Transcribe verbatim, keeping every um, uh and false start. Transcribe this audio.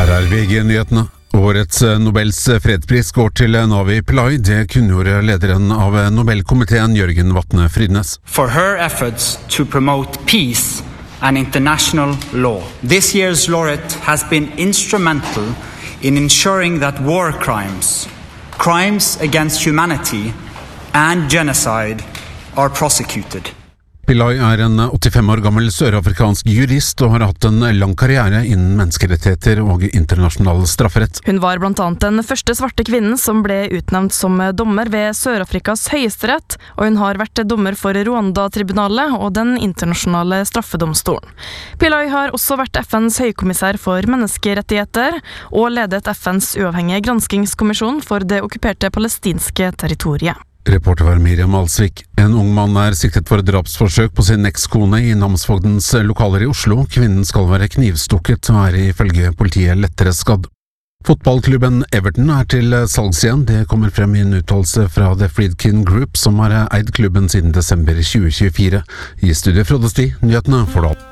Her er V G-nyhetene. Årets Nobels fredspris går til Navi Pillai. Det kunngjorde lederen av Nobelkomiteen, Jørgen Vatne Fridnes. For her efforts to promote peace and international law. This year's laureate has been instrumental in ensuring that war crimes, crimes against humanity and genocide are prosecuted. Pillai er en åttifem år gammel sørafrikansk jurist og har hatt en lang karriere innen menneskerettigheter og internasjonal strafferett. Hun var blant annet den første svarte kvinnen som ble utnevnt som dommer ved Sør-Afrikas høyesterett, og hun har vært dommer for Rwanda-tribunalet og den internasjonale straffedomstolen. Pillai har også vært F N's høykommissær for menneskerettigheter og ledet F N's uavhengige granskingskommisjon for det okkuperte palestinske territoriet. Reporter var Miriam Alsvik. En ung mann er siktet for drapsforsøk på sin ekskone i Namsvogdens lokaler i Oslo. Kvinnen skal være knivstukket og er ifølge politiet lettere skadd. Fotballklubben Everton er til salgs igjen. Det kommer frem i en uttalelse fra The Friedkin Group, som har eid klubben siden desember tjue tjuefire. I studio Frode Sti, nyhetene for deg.